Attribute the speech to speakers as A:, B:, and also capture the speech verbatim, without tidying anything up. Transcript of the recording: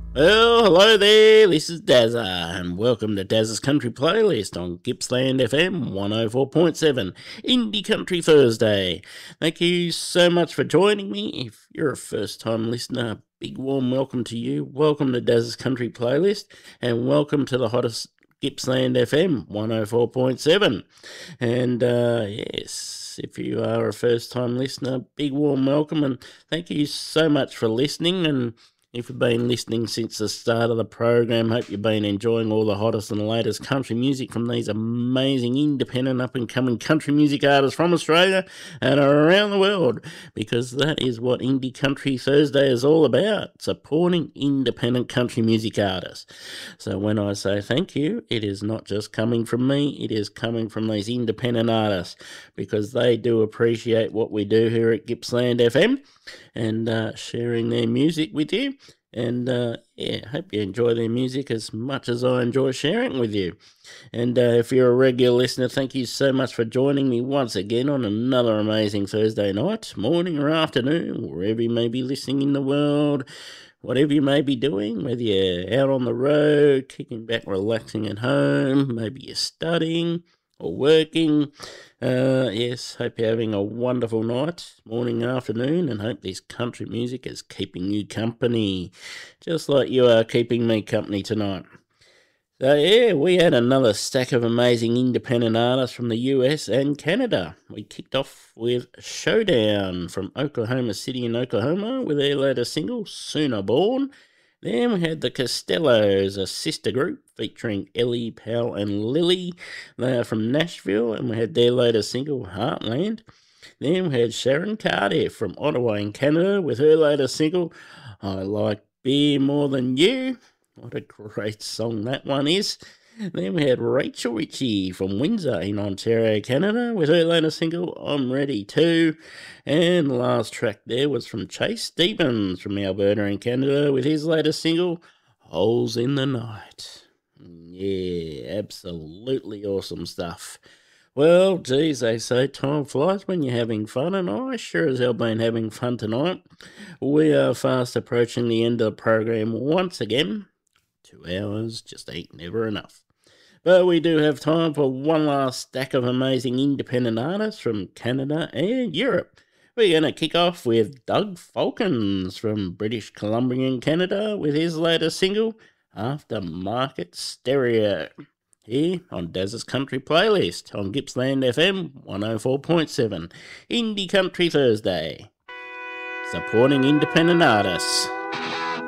A: Well, hello there, this is Dazza, and welcome to Dazza's Country Playlist on Gippsland F M one oh four point seven, Indie Country Thursday. Thank you so much for joining me. If you're a first time listener, a big warm welcome to you. Welcome to Dazza's Country Playlist, and welcome to the hottest Gippsland F M one oh four point seven. And uh, yes, if you are a first time listener, big warm welcome, and thank you so much for listening. And if you've been listening since the start of the program, hope you've been enjoying all the hottest and latest country music from these amazing independent up and coming country music artists from Australia and around the world, because that is what Indie Country Thursday is all about, supporting independent country music artists. So when I say thank you, it is not just coming from me, it is coming from these independent artists, because they do appreciate what we do here at Gippsland F M and uh, sharing their music with you. And uh, yeah, hope you enjoy their music as much as I enjoy sharing with you. And uh, if you're a regular listener, thank you so much for joining me once again on another amazing Thursday night, morning or afternoon, wherever you may be listening in the world. Whatever you may be doing, whether you're out on the road, kicking back, relaxing at home, maybe you're studying or working. Uh, yes, hope you're having a wonderful night, morning, afternoon, and hope this country music is keeping you company, just like you are keeping me company tonight. So yeah, we had another stack of amazing independent artists from the U S and Canada. We kicked off with Showdown from Oklahoma City in Oklahoma with their latest single, Sooner Born. Then we had the Costellos, a sister group featuring Ellie, Powell and Lily. They are from Nashville, and we had their latest single, Heartland. Then we had Sharon Cardiff from Ottawa in Canada with her latest single, I Like Beer More Than You. What a great song that one is. Then we had Rachel Ritchie from Windsor in Ontario, Canada, with her latest single, I'm Ready Too. And the last track there was from Chase Stevens from Alberta in Canada with his latest single, Holes in the Night. Yeah, absolutely awesome stuff. Well, geez, they say time flies when you're having fun, and I sure as hell been having fun tonight. We are fast approaching the end of the program once again. Two hours just ain't never enough. But we do have time for one last stack of amazing independent artists from Canada and Europe. We're going to kick off with Doug Falkins from British Columbia in Canada with his latest single, Aftermarket Stereo, here on Daz's Country Playlist on Gippsland F M one oh four point seven, Indie Country Thursday, supporting independent artists.